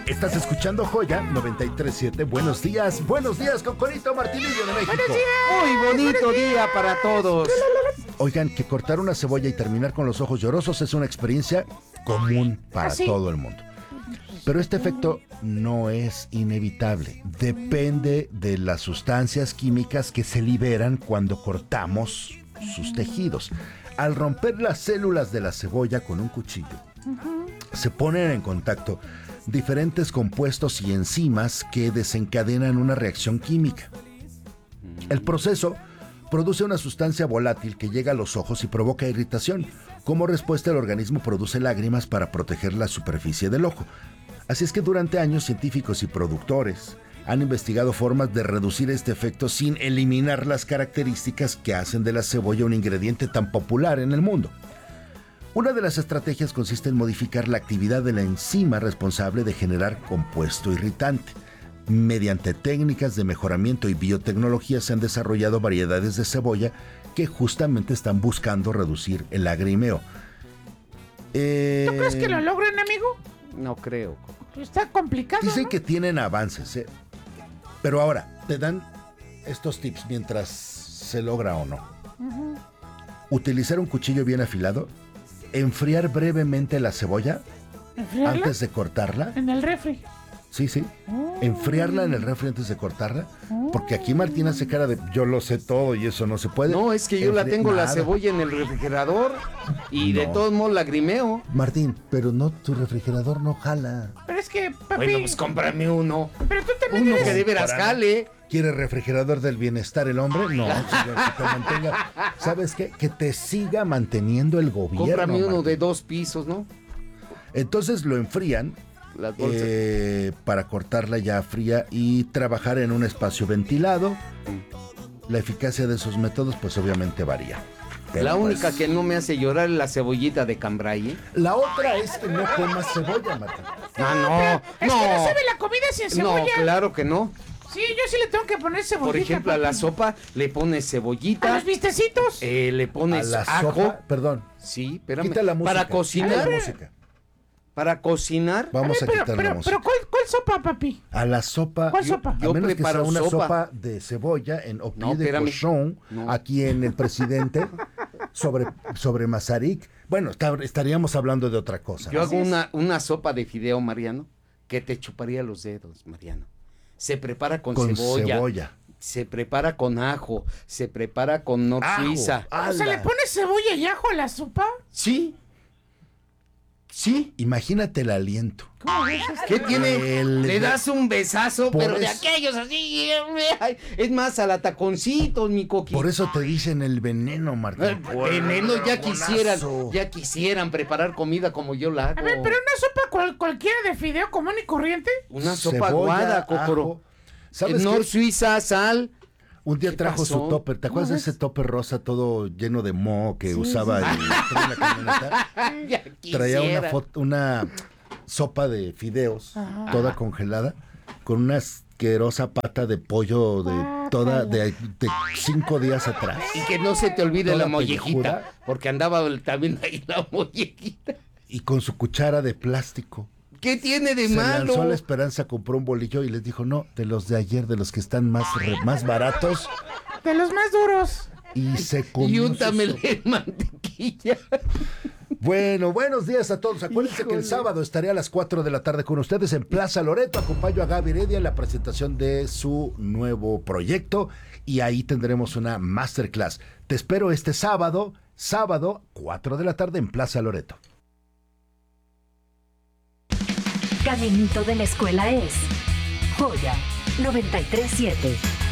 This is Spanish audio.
Estás escuchando Joya 93.7. Buenos días, Cocorito Martinillo de México. Buenos días. Muy bonito día para todos. Oigan, que cortar una cebolla y terminar con los ojos llorosos es una experiencia común para todo el mundo. Pero este efecto no es inevitable. Depende de las sustancias químicas que se liberan cuando cortamos sus tejidos. Al romper las células de la cebolla con un cuchillo, se ponen en contacto diferentes compuestos y enzimas que desencadenan una reacción química. El proceso produce una sustancia volátil que llega a los ojos y provoca irritación. Como respuesta, el organismo produce lágrimas para proteger la superficie del ojo. Así es que durante años, científicos y productores han investigado formas de reducir este efecto sin eliminar las características que hacen de la cebolla un ingrediente tan popular en el mundo. Una de las estrategias consiste en modificar la actividad de la enzima responsable de generar compuesto irritante. Mediante técnicas de mejoramiento y biotecnología se han desarrollado variedades de cebolla que justamente están buscando reducir el lagrimeo. ¿Tú crees que lo logren, amigo? No creo. Está complicado, Dicen ¿no? que tienen avances, pero ahora te dan estos tips mientras se logra o no. Utilizar un cuchillo bien afilado, enfriar brevemente la cebolla ¿Enfriarla? antes de cortarla. En el refri. Sí. Enfriarla en el refri antes de cortarla. Porque aquí Martín hace cara de yo lo sé todo y eso no se puede. No, es que yo la tengo la Nada. cebolla en el refrigerador y de No. todos modos lagrimeo. Martín, pero no, tu refrigerador no jala. Pero es que, papi... Bueno, pues cómprame uno. Pero tú también Uno eres... que de veras Para- jale. ¿Quiere refrigerador del bienestar el hombre? No, señor, que te mantenga. ¿Sabes qué? Que te siga manteniendo el gobierno. Cómprame uno Martín. de 2 pisos, ¿no? Entonces lo enfrían Las bolsas. para cortarla ya fría y trabajar en un espacio ventilado. La eficacia de esos métodos pues obviamente varía. Pero, La pues, única que no me hace llorar es la cebollita de cambray, ¿eh? La otra es que no comas cebolla, Martín. Ah, Es que no sabe la comida sin cebolla. No, claro que no. Sí, yo sí le tengo que poner cebollita. Por ejemplo, a la papi. sopa le pones ¿A cebollita, los vistecitos? le A pones la ajo. sopa, perdón. Sí, espérame. Quita la música. Para Quita cocinar, la música. para cocinar, Vamos a quitar la música. pero ¿cuál sopa, papi? A la sopa, ¿Cuál sopa? a Yo menos que sea preparo una sopa. sopa de cebolla en au No, pied de espérame. cochon, No. aquí en el Presidente, sobre Mazarik. Bueno, estaríamos hablando de otra cosa. yo ¿no? hago una sopa de fideo, Mariano, que te chuparía los dedos, Mariano. Se prepara con cebolla, se prepara con ajo, se prepara con nor Ajo. suiza. O sea, ¿le pones cebolla y ajo a la sopa? Sí, sí. Imagínate el aliento. ¿Cómo ves esto? ¿Qué tiene? Le das un besazo, Por pero de eso- aquellos así. Ay, es más, a la taconcito, mi coqui. Por eso te dicen el veneno, Martín. Veneno, Dragonazo. ya quisieran preparar comida como yo la hago. A ver, pero una sopa cualquiera de fideo común y corriente. Una sopa Cebolla, aguada, Cocoro. ajo. ¿Sabes Nor qué? Suiza, sal. Un día ¿Qué trajo pasó? su topper. ¿Te acuerdas de ese topper rosa todo lleno de moho que usaba en la camioneta? Ya Traía quisiera. una sopa de fideos, toda congelada, con una asquerosa pata de pollo de 5 días atrás. Y que no se te olvide Toda la mollejita. pellejuda. Porque andaba también ahí la mollejita. Y con su cuchara de plástico. ¿Qué tiene de Se malo? lanzó a la Esperanza, compró un bolillo y les dijo, no, de los de ayer, de los que están más baratos. De los más duros. Y se Y comió su úntamele sopa. en mantequilla. Bueno, buenos días a todos. Acuérdense que el sábado estaré a las 4 de la tarde con ustedes en Plaza Loreto. Acompaño a Gaby Heredia en la presentación de su nuevo proyecto y ahí tendremos una masterclass. Te espero este sábado, 4 de la tarde en Plaza Loreto. Caminito de la escuela es Joya 93.7.